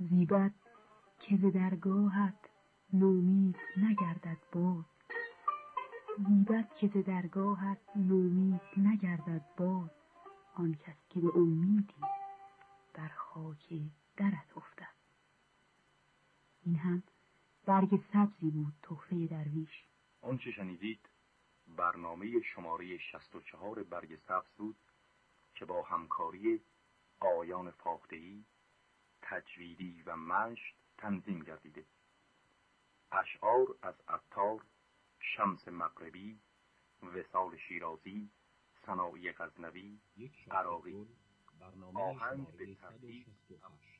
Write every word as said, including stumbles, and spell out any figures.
زیبد که ز درگاهت نومید نگردد باز، زیبد که ز درگاهت نومید نگردد باز، آن کس که به امیدی بر خاک درت افتد. این هم برگ سبزی بود تحفه درویش. اون چه شنیدید برنامه شماره شصت و چهار برگ سبز بود که با همکاری آقایان فاخته‌ای، تجویدی و مشت تنظیم گردیده. اشعار از عطار، شمس مغربی، وصال شیرازی، سنایی غزنوی، عراقی. آهنگ به ترتیب